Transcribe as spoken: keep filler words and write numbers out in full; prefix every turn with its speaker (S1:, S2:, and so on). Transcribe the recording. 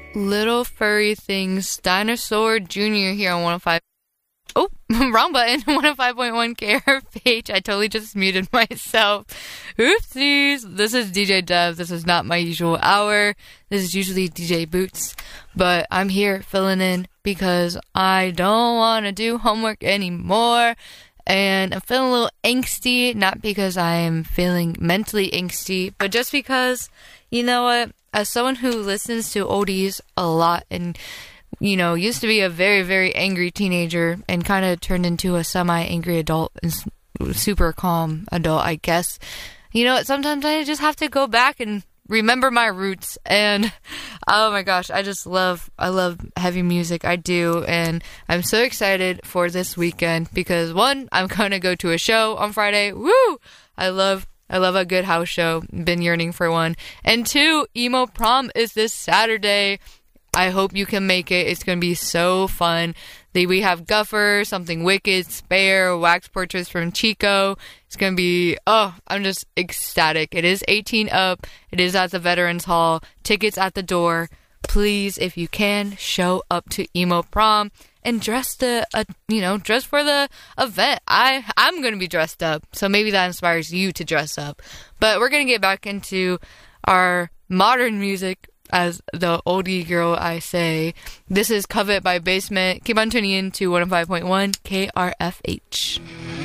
S1: Little Furry Things, Dinosaur Junior here on one oh five. Oh, wrong button. one oh five point one K R F H. I totally just muted myself. Oopsies. This is D J Dev. This is not my usual hour. This is usually D J Boots. But I'm here filling in because I don't want to do homework anymore. And I'm feeling a little angsty. Not because I am feeling mentally angsty, but just because, you know what? As someone who listens to oldies a lot and, you know, used to be a very, very angry teenager and kind of turned into a semi-angry adult and super calm adult, I guess. You know, sometimes I just have to go back and remember my roots. And, oh my gosh, I just love, I love heavy music. I do. And I'm so excited for this weekend because, one, I'm going to go to a show on Friday. Woo! I love I love a good house show. Been yearning for one. And two, Emo Prom is this Saturday. I hope you can make it. It's going to be so fun. They, we have Guffer, Something Wicked, Spare, Wax Portraits from Chico. It's going to be, oh, I'm just ecstatic. It is eighteen up. It is at the Veterans Hall. Tickets at the door. Please, if you can, show up to Emo Prom and dress the, uh, you know, dress for the event. I, I'm going to be dressed up, so maybe that inspires you to dress up. But we're going to get back into our modern music, as the oldie girl I say. This is Covet by Basement. Keep on tuning in to one oh five point one K R F H.